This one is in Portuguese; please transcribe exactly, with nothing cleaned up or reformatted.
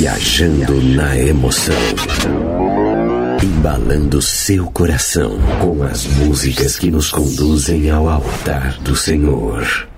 Viajando na emoção. Embalando seu coração com as músicas que nos conduzem ao altar do Senhor.